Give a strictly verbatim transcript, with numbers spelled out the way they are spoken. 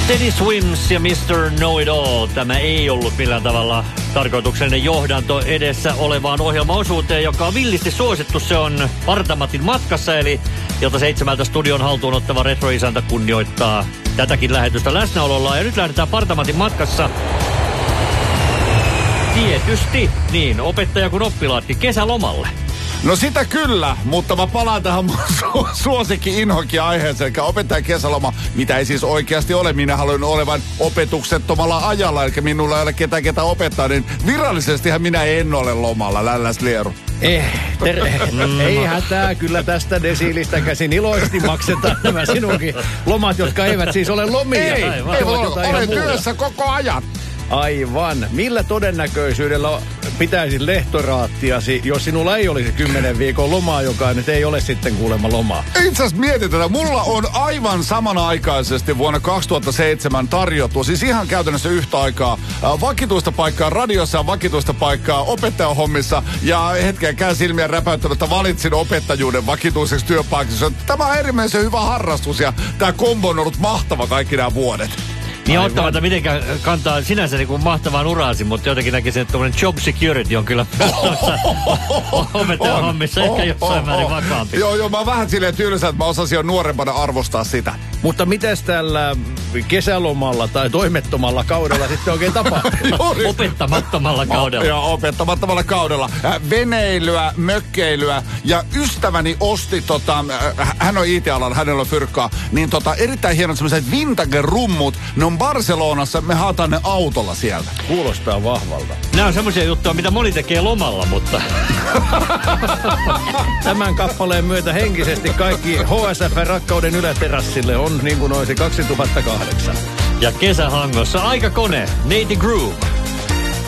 Teddy Swims ja mister Know-It-All. Tämä ei ollut millään tavalla tarkoituksellinen johdanto edessä olevaan ohjelmaosuuteen, joka on villisti suosittu. Se on Partamatin matkassa, eli ilta seitsemältä studion haltuun ottava retroisäntä kunnioittaa tätäkin lähetystä läsnäolollaan. Ja nyt lähdetään Partamatin matkassa. Tietysti, niin opettaja kuin oppilaatkin kesälomalle. No sitä kyllä, mutta mä palaan tähän mun su- suosikki inhokin aiheeseen, eli opettajan kesäloma, mitä ei siis oikeasti ole. Minä haluan olevan opetuksettomalla ajalla, eli minulla ei ole ketään ketä opettaa, niin virallisestihan minä en ole lomalla, lälläs lieru. Eh, ter- ei hätää, kyllä tästä desiilistä käsin iloisesti maksetaan nämä sinunkin lomat, jotka eivät siis ole lomia. Ei, ei ole, olen työssä koko ajan. Aivan. Millä todennäköisyydellä pitäisi lehtoraattiasi, jos sinulla ei olisi kymmenen viikon lomaa, joka nyt ei ole sitten kuulemma lomaa? Itse asiassa mietitään, mulla on aivan samanaikaisesti vuonna kaksituhattaseitsemän tarjottu, siis ihan käytännössä yhtä aikaa, äh, vakituista paikkaa radiossa ja vakituista paikkaa opettajahommissa. Ja hetken käy silmiä räpäyttänyt, että valitsin opettajuuden vakituiseksi työpaikaksi. Tämä on erimmäisen hyvä harrastus ja tämä kombo on ollut mahtava kaikki nämä vuodet. Niin ottamatta mitenkään kantaa sinänsä niin kuin mahtavaan uraasi, mutta jotenkin näkisin, että tuollainen job security on kyllä opettajan hommissa ehkä jossain määrin vakaampi. Joo, joo, mä oon vähän silleen tylsä, että mä osasin jo nuorempana arvostaa sitä. Mutta mites tällä kesälomalla tai toimettomalla kaudella sitten oikein tapahtuu? Opettamattomalla kaudella. Joo, opettamattomalla kaudella. Veneilyä, mökkeilyä ja ystäväni osti, tota, hän on I T-alalla, hänellä on fyrkkaa, niin tota, erittäin hienot sellaiset vintage-rummut. Ne on Barcelonassa, me haetaan ne autolla sieltä. Kuulostaa vahvalta. Nämä on semmoisia juttuja, mitä moni tekee lomalla, mutta... Tämän kappaleen myötä henkisesti kaikki H S F-rakkauden yläterassille on niin kuin olisi kaksituhattakahdeksan. Ja kesähangossa aikakone, Nate Groove.